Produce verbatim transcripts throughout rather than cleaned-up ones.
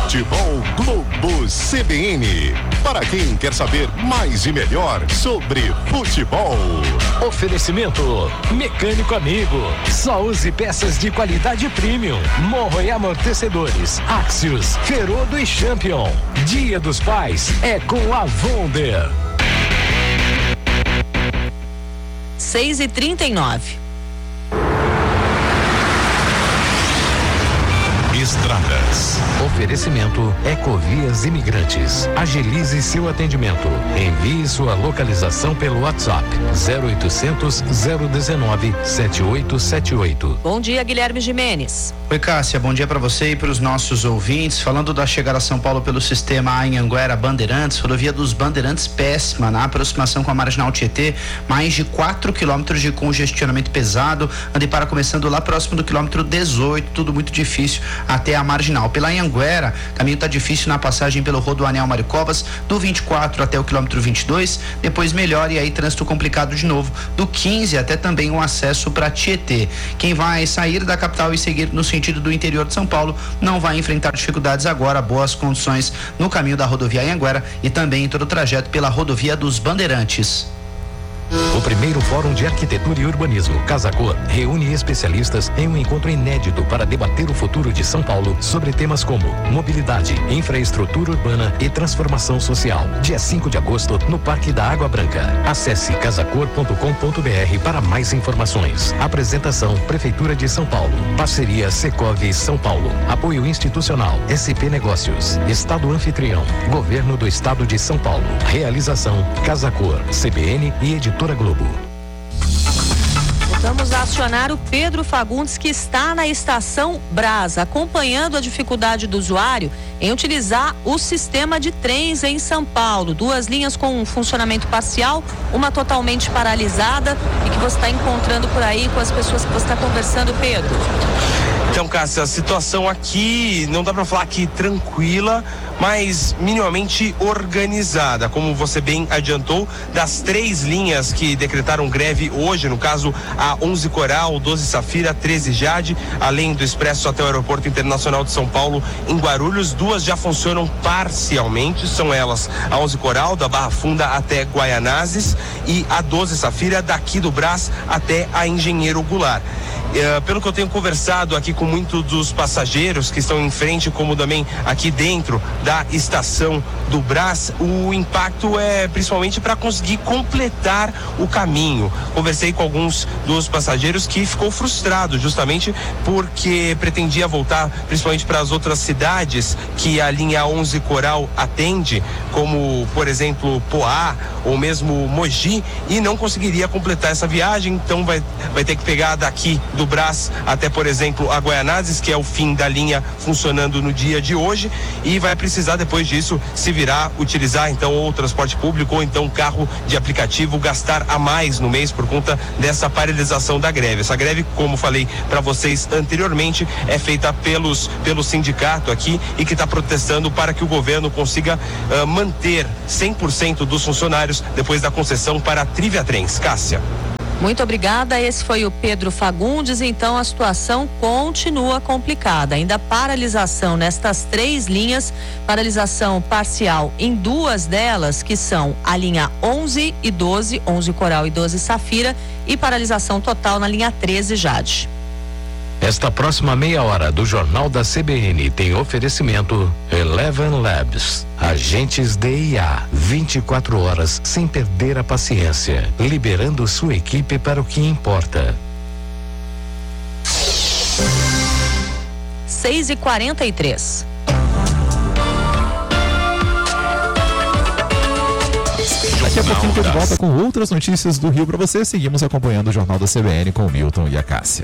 Futebol Globo C B N. Para quem quer saber mais e melhor sobre futebol. Oferecimento Mecânico Amigo. Só use peças de qualidade premium. Morro e amortecedores. Axios, Ferodo e Champion. Dia dos Pais é com a Wonder. seis e trinta e nove. Estradas. Oferecimento Ecovias Imigrantes. Agilize seu atendimento. Envie sua localização pelo WhatsApp zero oitocentos, zero um nove, sete oito sete oito. Bom dia, Guilherme Gimenez. Oi, Cássia, bom dia para você e para os nossos ouvintes. Falando da chegada a São Paulo pelo sistema Anhanguera Bandeirantes, rodovia dos Bandeirantes péssima, na aproximação com a Marginal Tietê, mais de quatro quilômetros de congestionamento pesado. Andepara começando lá próximo do quilômetro dezoito, tudo muito difícil até a Marginal. Pela Anhanguera, caminho tá difícil na passagem pelo Rodoanel Mário Covas, do vinte e quatro até o quilômetro vinte e dois, depois melhora e aí trânsito complicado de novo, do quinze até também o acesso para Tietê. Quem vai sair da capital e seguir no sentido do interior de São Paulo não vai enfrentar dificuldades agora, boas condições no caminho da rodovia Anhanguera e também em todo o trajeto pela rodovia dos Bandeirantes. O primeiro Fórum de Arquitetura e Urbanismo, Casacor, reúne especialistas em um encontro inédito para debater o futuro de São Paulo sobre temas como mobilidade, infraestrutura urbana e transformação social. Dia cinco de agosto, no Parque da Água Branca. Acesse casacor ponto com ponto b r para mais informações. Apresentação Prefeitura de São Paulo. Parceria Secov São Paulo. Apoio institucional S P Negócios. Estado anfitrião. Governo do Estado de São Paulo. Realização Casacor, C B N e Editora Globo. Vamos acionar o Pedro Fagundes, que está na estação Brás, acompanhando a dificuldade do usuário em utilizar o sistema de trens em São Paulo. Duas linhas com um funcionamento parcial, uma totalmente paralisada, e que você está encontrando por aí com as pessoas que você está conversando, Pedro. Então, Cássia, a situação aqui não dá para falar que tranquila, mas minimamente organizada. Como você bem adiantou, das três linhas que decretaram greve hoje, no caso a onze Coral, doze Safira, treze Jade, além do Expresso até o Aeroporto Internacional de São Paulo em Guarulhos, duas já funcionam parcialmente, são elas a onze Coral, da Barra Funda até Guaianazes, e a doze Safira, daqui do Brás até a Engenheiro Goulart. Uh, pelo que eu tenho conversado aqui com muitos dos passageiros que estão em frente, como também aqui dentro da estação do Brás, o impacto é principalmente para conseguir completar o caminho. Conversei com alguns dos passageiros que ficou frustrado justamente porque pretendia voltar principalmente para as outras cidades que a linha onze Coral atende, como por exemplo Poá ou mesmo Mogi, e não conseguiria completar essa viagem, então vai, vai ter que pegar daqui do Brás até, por exemplo, a Guaianazes, que é o fim da linha funcionando no dia de hoje, e vai precisar depois disso se virar, utilizar então ou transporte público ou então carro de aplicativo, gastar a mais no mês por conta dessa paralisação da greve. Essa greve, como falei para vocês anteriormente, é feita pelos pelo sindicato aqui e que está protestando para que o governo consiga uh, manter cem por cento dos funcionários depois da concessão para a Triviatrens. Cássia. Muito obrigada, esse foi o Pedro Fagundes. Então a situação continua complicada, ainda paralisação nestas três linhas, paralisação parcial em duas delas, que são a linha onze e doze, onze Coral e doze Safira, e paralisação total na linha treze Jade. Esta próxima meia hora do Jornal da C B N tem oferecimento Eleven Labs. Agentes D I A, vinte e quatro horas sem perder a paciência, liberando sua equipe para o que importa. seis e quarenta e três. Daqui a pouquinho tô de volta com outras notícias do Rio para você. Seguimos acompanhando o Jornal da C B N com o Milton e a Cássia.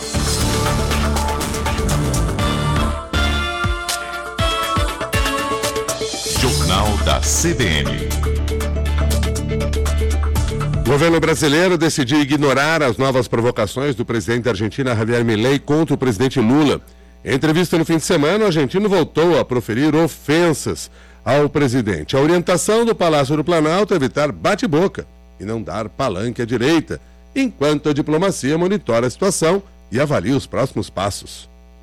Jornal da C B N. O governo brasileiro decidiu ignorar as novas provocações do presidente da Argentina, Javier Milei, contra o presidente Lula. Em entrevista no fim de semana, o argentino voltou a proferir ofensas ao presidente. A orientação do Palácio do Planalto é evitar bate-boca e não dar palanque à direita, enquanto a diplomacia monitora a situação e avalia os próximos passos.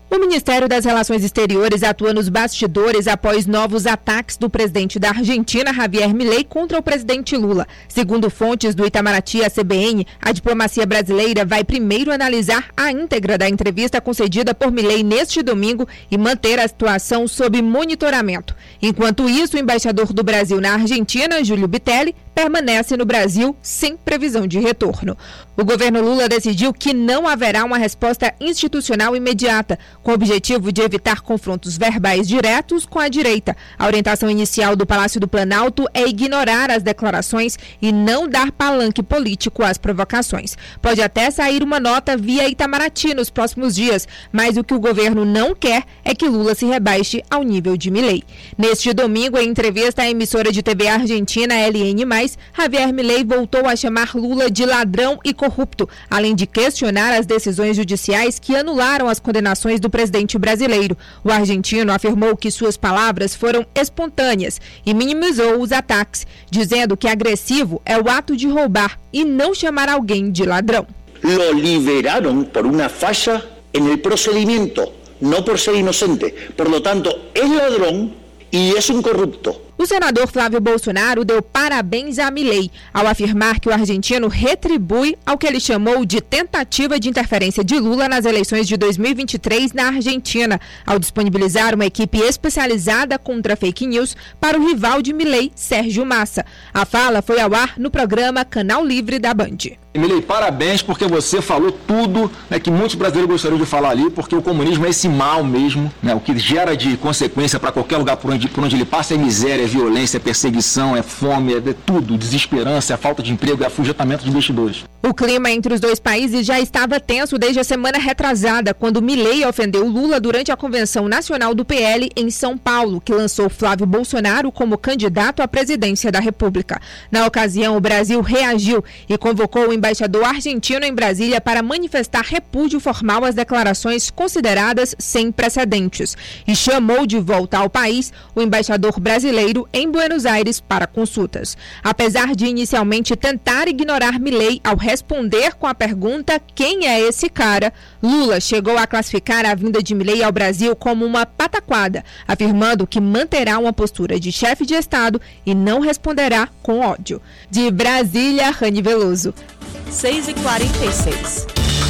O Ministério das Relações Exteriores atua nos bastidores após novos ataques do presidente da Argentina, Javier Milei, contra o presidente Lula. Segundo fontes do Itamaraty à C B N, a diplomacia brasileira vai primeiro analisar a íntegra da entrevista concedida por Milei neste domingo e manter a situação sob monitoramento. Enquanto isso, o embaixador do Brasil na Argentina, Júlio Bitelli, permanece no Brasil sem previsão de retorno. O governo Lula decidiu que não haverá uma resposta institucional imediata, com o objetivo de evitar confrontos verbais diretos com a direita. A orientação inicial do Palácio do Planalto é ignorar as declarações e não dar palanque político às provocações. Pode até sair uma nota via Itamaraty nos próximos dias, mas o que o governo não quer é que Lula se rebaixe ao nível de Milei. Neste domingo, em entrevista à emissora de T V argentina L N mais, Javier Milei voltou a chamar Lula de ladrão e corrupto, além de questionar as decisões judiciais que anularam as condenações do presidente brasileiro. O argentino afirmou que suas palavras foram espontâneas e minimizou os ataques, dizendo que agressivo é o ato de roubar e não chamar alguém de ladrão. Lo liberaron por una falla en el procedimiento, no por ser inocente. Por lo tanto, es ladrón e é um corrupto. O senador Flávio Bolsonaro deu parabéns a Milei ao afirmar que o argentino retribui ao que ele chamou de tentativa de interferência de Lula nas eleições de dois mil e vinte e três na Argentina, ao disponibilizar uma equipe especializada contra fake news para o rival de Milei, Sérgio Massa. A fala foi ao ar no programa Canal Livre da Band. Milei, parabéns porque você falou tudo, né, que muitos brasileiros gostariam de falar ali, porque o comunismo é esse mal mesmo, né, o que gera de consequência para qualquer lugar por onde, por onde ele passa é miséria, é violência, é perseguição, é fome, é tudo, desesperança, é falta de emprego, é afugentamento de investidores. O clima entre os dois países já estava tenso desde a semana retrasada, quando Milei ofendeu Lula durante a Convenção Nacional do P L em São Paulo, que lançou Flávio Bolsonaro como candidato à presidência da República. Na ocasião, o Brasil reagiu e convocou o embaixador argentino em Brasília para manifestar repúdio formal às declarações consideradas sem precedentes e chamou de volta ao país o embaixador brasileiro em Buenos Aires para consultas. Apesar de inicialmente tentar ignorar Milei ao responder com a pergunta quem é esse cara, Lula chegou a classificar a vinda de Milei ao Brasil como uma pataquada, afirmando que manterá uma postura de chefe de Estado e não responderá com ódio. De Brasília, Rani Veloso. seis e quarenta e seis.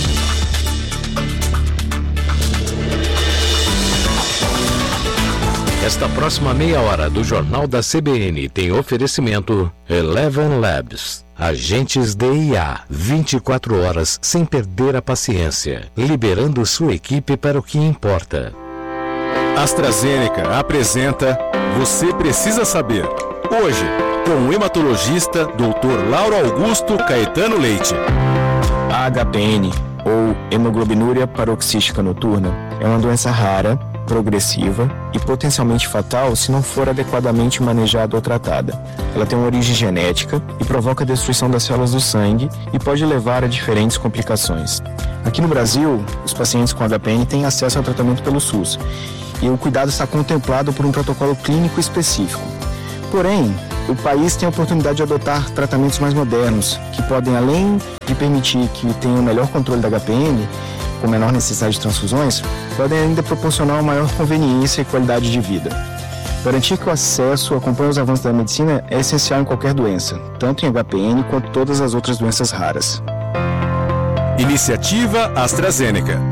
Esta próxima meia hora do Jornal da C B N tem oferecimento Eleven Labs. Agentes D I A, vinte e quatro horas sem perder a paciência, liberando sua equipe para o que importa. AstraZeneca apresenta Você Precisa Saber. Hoje, com o hematologista doutor Lauro Augusto Caetano Leite. A H P N, ou hemoglobinuria paroxística noturna, é uma doença rara, progressiva e potencialmente fatal se não for adequadamente manejada ou tratada. Ela tem uma origem genética e provoca a destruição das células do sangue e pode levar a diferentes complicações. Aqui no Brasil, os pacientes com H P N têm acesso ao tratamento pelo SUS e o cuidado está contemplado por um protocolo clínico específico. Porém, o país tem a oportunidade de adotar tratamentos mais modernos, que podem, além de permitir que tenha um melhor controle da H P N, com menor necessidade de transfusões, podem ainda proporcionar uma maior conveniência e qualidade de vida. Garantir que o acesso acompanhe os avanços da medicina é essencial em qualquer doença, tanto em H P N quanto todas as outras doenças raras. Iniciativa AstraZeneca.